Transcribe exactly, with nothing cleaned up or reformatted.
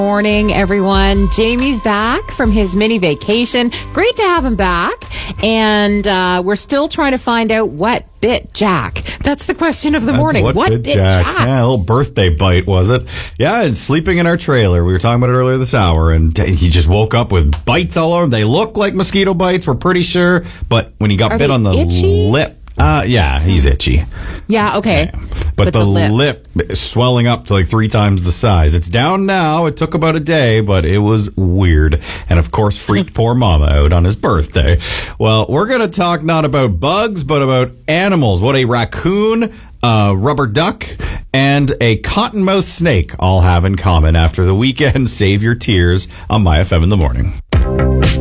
Morning, everyone. Jamie's back from his mini vacation. Great to have him back. And uh, we're still trying to find out what bit Jack. That's the question of the That's morning. What, what bit, bit Jack? Jack? Yeah, a little birthday bite, was it? Yeah, and sleeping in our trailer. We were talking about it earlier this hour, and he just woke up with bites all over him. They look like mosquito bites, we're pretty sure. But when he got Are bit they on the itchy? lip, uh, yeah, he's itchy. Yeah, okay. Yeah. But, But the, the lip. lip. is swelling up to like three times the size. It's down now. It took about a day, but it was weird. And of course, freaked poor mama out on his birthday. Well, we're going to talk not about bugs, but about animals. What a raccoon, a rubber duck, and a cottonmouth snake all have in common after the weekend. Save your tears on My F M in the morning.